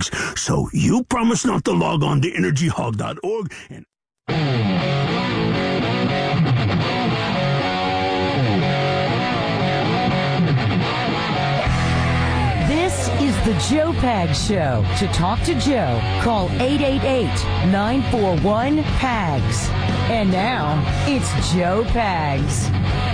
So you promise not to log on to energyhog.org and... This is the Joe Pags Show. To talk to Joe, call 888-941-PAGS. And now, it's Joe Pags.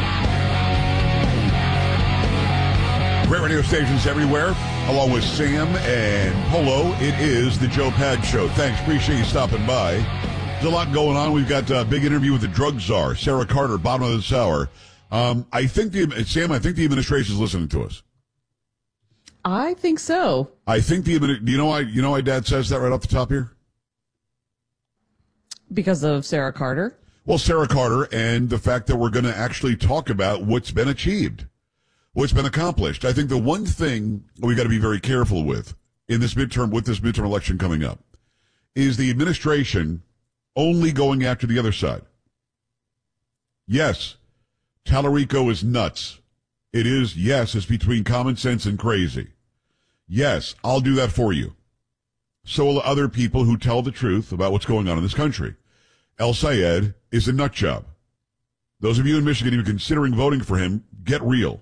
Great radio stations everywhere, along with Sam and Polo. It is the Joe Pags Show. Thanks. Appreciate you stopping by. There's a lot going on. We've got a big interview with the drug czar, Sarah Carter, bottom of this hour. I think the administration is listening to us. I think so. I think do you know why Dad says that right off the top here? Because of Sarah Carter? Well, Sarah Carter and the fact that we're going to actually talk about what's been achieved, what's been accomplished. I think the one thing we got to be very careful with this midterm election coming up is the administration only going after the other side. Yes, Tallarico is nuts. It's between common sense and crazy. Yes, I'll do that for you. So will other people who tell the truth about what's going on in this country. El Sayed is a nut job. Those of you in Michigan even considering voting for him, get real.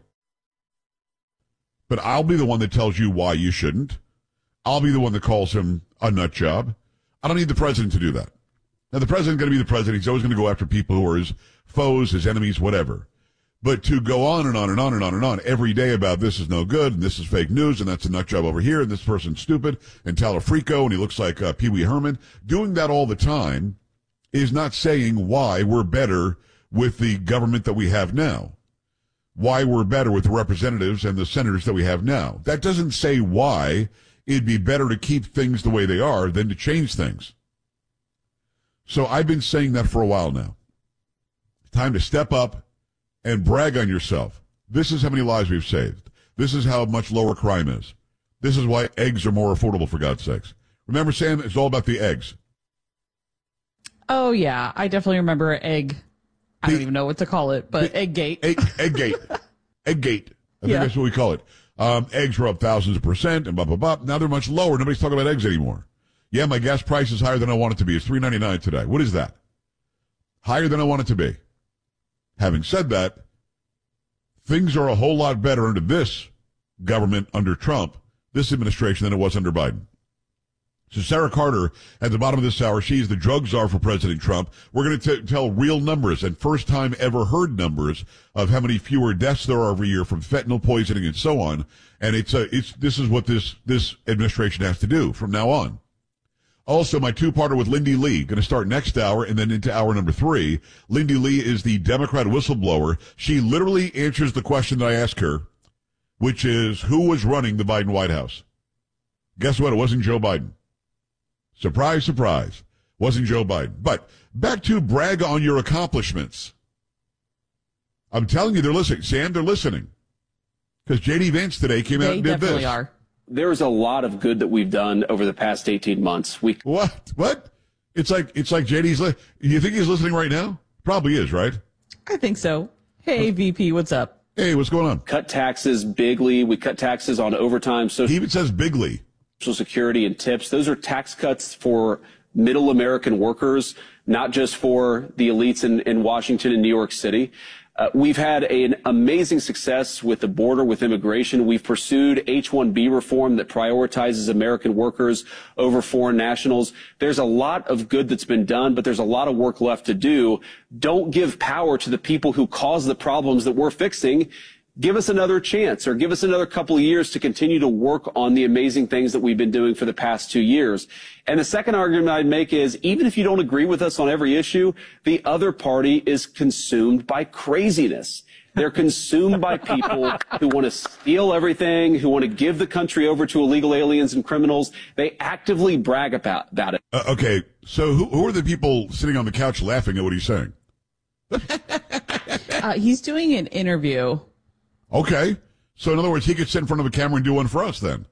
But I'll be the one that tells you why you shouldn't. I'll be the one that calls him a nut job. I don't need the president to do that. Now, the president's going to be the president. He's always going to go after people who are his foes, his enemies, whatever. But to go on and on and on and on and on every day about this is no good, and this is fake news, and that's a nut job over here, and this person's stupid, and Talafrico, and he looks like Pee Wee Herman, doing that all the time is not saying why we're better with the government that we have now, why we're better with the representatives and the senators that we have now. That doesn't say why it'd be better to keep things the way they are than to change things. So I've been saying that for a while now. Time to step up and brag on yourself. This is how many lives we've saved. This is how much lower crime is. This is why eggs are more affordable, for God's sakes. Remember, Sam, it's all about the eggs. Oh, yeah. I definitely remember egg. I don't even know what to call it, but Egggate. Egggate. Egggate. I think that's what we call it. Eggs were up thousands of percent and blah, blah, blah. Now they're much lower. Nobody's talking about eggs anymore. Yeah, my gas price is higher than I want it to be. It's $3.99 today. What is that? Higher than I want it to be. Having said that, things are a whole lot better under this government, under Trump, this administration, than it was under Biden. So Sarah Carter, at the bottom of this hour, she's the drug czar for President Trump. We're going to tell real numbers and first time ever heard numbers of how many fewer deaths there are every year from fentanyl poisoning and so on. And this is what this administration has to do from now on. Also, my two-parter with Lindy Lee, going to start next hour and then into hour number 3. Lindy Lee is the Democrat whistleblower. She literally answers the question that I asked her, which is, who was running the Biden White House? Guess what? It wasn't Joe Biden. Surprise, surprise. Wasn't Joe Biden. But back to brag on your accomplishments. I'm telling you, they're listening. Sam, they're listening. Because J.D. Vance today came out and did this. They definitely are. There's a lot of good that we've done over the past 18 months. What? It's like JD's. You think he's listening right now? Probably is, right? I think so. Hey, VP, what's up? Hey, what's going on? Cut taxes bigly. We cut taxes on overtime. He even says bigly. Social Security and tips. Those are tax cuts for middle American workers, not just for the elites in Washington and New York City. We've had an amazing success with the border, with immigration. We've pursued H-1B reform that prioritizes American workers over foreign nationals. There's a lot of good that's been done, but there's a lot of work left to do. Don't give power to the people who cause the problems that we're fixing. Give us another chance, or give us another couple of years to continue to work on the amazing things that we've been doing for the past 2 years. And the second argument I'd make is, even if you don't agree with us on every issue, the other party is consumed by craziness. They're consumed by people who want to steal everything, who want to give the country over to illegal aliens and criminals. They actively brag about it. Okay, so who are the people sitting on the couch laughing at what he's saying? He's doing an interview. Okay. So in other words, he could sit in front of a camera and do one for us then.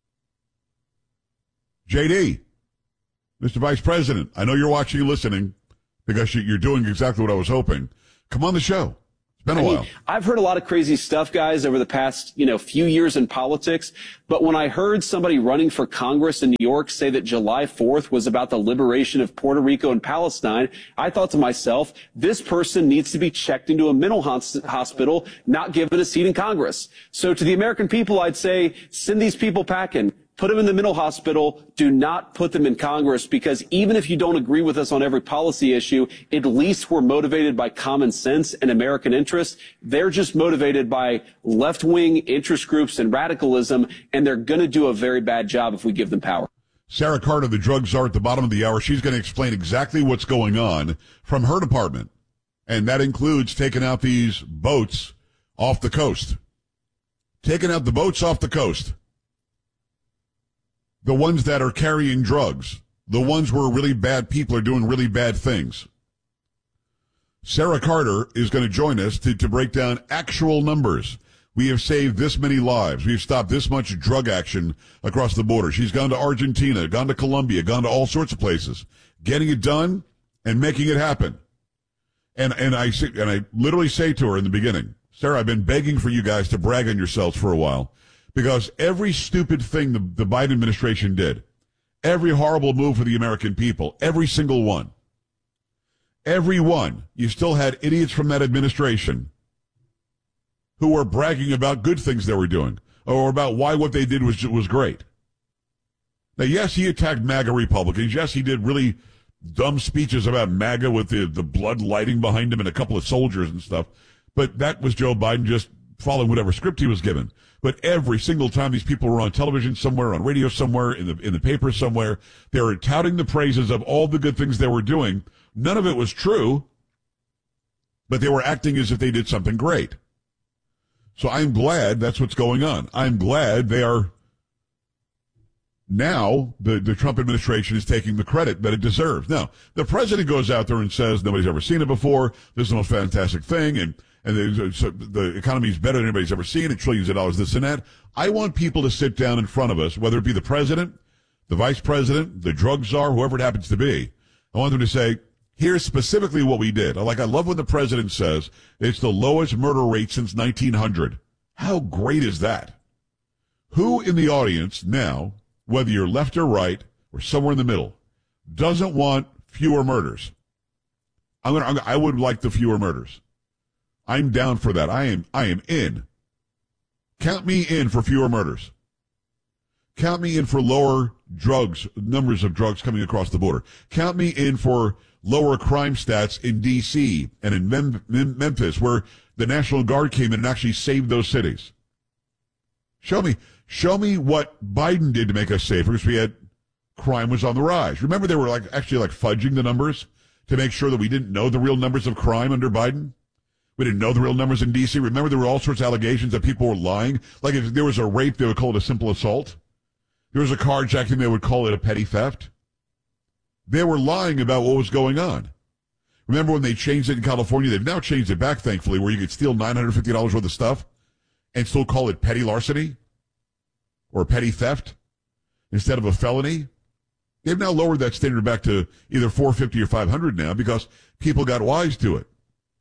JD, Mr. Vice President, I know you're watching and listening because you're doing exactly what I was hoping. Come on the show. It's Been a while. I've heard a lot of crazy stuff, guys, over the past, few years in politics. But when I heard somebody running for Congress in New York say that July 4th was about the liberation of Puerto Rico and Palestine, I thought to myself, this person needs to be checked into a mental hospital, not given a seat in Congress. So to the American people, I'd say, send these people packing. Put them in the mental hospital. Do not put them in Congress, because even if you don't agree with us on every policy issue, at least we're motivated by common sense and American interests. They're just motivated by left-wing interest groups and radicalism, and they're going to do a very bad job if we give them power. Sarah Carter, the drug czar, at the bottom of the hour. She's going to explain exactly what's going on from her department, and that includes taking out these boats off the coast. Taking out the boats off the coast. The ones that are carrying drugs, the ones where really bad people are doing really bad things. Sarah Carter is going to join us to break down actual numbers. We have saved this many lives. We've stopped this much drug action across the border. She's gone to Argentina, gone to Colombia, gone to all sorts of places, getting it done and making it happen. And I literally say to her in the beginning, Sarah, I've been begging for you guys to brag on yourselves for a while. Because every stupid thing the Biden administration did, every horrible move for the American people, every single one, you still had idiots from that administration who were bragging about good things they were doing or about why what they did was great. Now, yes, he attacked MAGA Republicans. Yes, he did really dumb speeches about MAGA with the blood lighting behind him and a couple of soldiers and stuff. But that was Joe Biden just following whatever script he was given. But every single time these people were on television somewhere, on radio somewhere, in the paper somewhere, they were touting the praises of all the good things they were doing. None of it was true, but they were acting as if they did something great. So I'm glad that's what's going on. I'm glad they are now, the Trump administration is taking the credit that it deserves. Now, the president goes out there and says nobody's ever seen it before. This is the most fantastic thing, and the economy is better than anybody's ever seen, and trillions of dollars, this and that. I want people to sit down in front of us, whether it be the president, the vice president, the drug czar, whoever it happens to be. I want them to say, here's specifically what we did. I love when the president says it's the lowest murder rate since 1900. How great is that? Who in the audience now, whether you're left or right or somewhere in the middle, doesn't want fewer murders? I would like the fewer murders. I'm down for that. I am in. Count me in for fewer murders. Count me in for lower numbers of drugs coming across the border. Count me in for lower crime stats in D.C. and in Memphis, where the National Guard came in and actually saved those cities. Show me what Biden did to make us safer, because we had crime was on the rise. Remember, they were actually fudging the numbers to make sure that we didn't know the real numbers of crime under Biden. We didn't know the real numbers in D.C. Remember, there were all sorts of allegations that people were lying. Like if there was a rape, they would call it a simple assault. There was a carjacking, they would call it a petty theft. They were lying about what was going on. Remember when they changed it in California? They've now changed it back, thankfully, where you could steal $950 worth of stuff and still call it petty larceny or petty theft instead of a felony. They've now lowered that standard back to either $450 or $500 now because people got wise to it.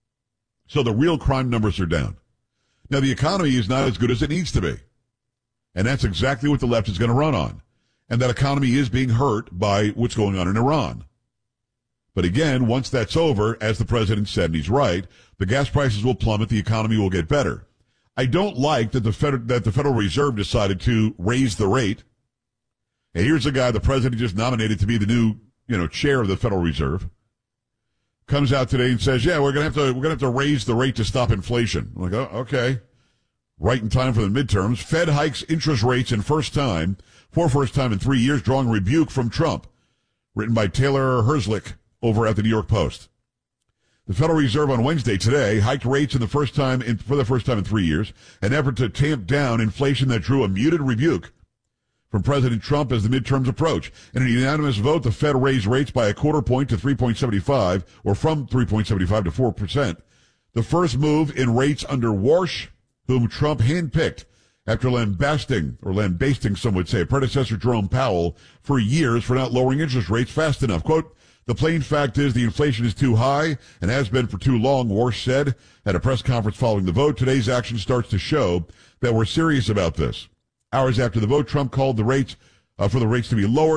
So the real crime numbers are down. Now, the economy is not as good as it needs to be. And that's exactly what the left is going to run on. And that economy is being hurt by what's going on in Iran. But again, once that's over, as the president said, and he's right, the gas prices will plummet, the economy will get better. I don't like that the Federal Reserve decided to raise the rate. And here's a guy the president just nominated to be the new, chair of the Federal Reserve. Comes out today and says, "Yeah, we're gonna have to raise the rate to stop inflation." I'm like, oh, okay, right in time for the midterms. Fed hikes interest rates for first time in 3 years, drawing rebuke from Trump. Written by Taylor Herzlich over at the New York Post. The Federal Reserve on Wednesday today hiked rates for the first time in 3 years, an effort to tamp down inflation that drew a muted rebuke from President Trump as the midterms approach. In a unanimous vote, the Fed raised rates by a quarter point to 3.75, or from 3.75 to 4%. The first move in rates under Warsh, whom Trump handpicked after lambasting, some would say, predecessor Jerome Powell for years for not lowering interest rates fast enough. Quote, The plain fact is the inflation is too high and has been for too long, Warsh said at a press conference following the vote. Today's action starts to show that we're serious about this. Hours after the vote, Trump called the rates for the rates to be lowered.